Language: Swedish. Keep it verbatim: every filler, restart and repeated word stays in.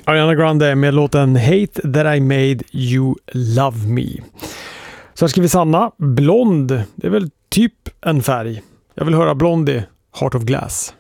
Ariana Grande med låten Hate That I Made You Love Me. Så här skriver Sanna. Blond, det är väl typ en färg. Jag vill höra Blondie, Heart of Glass.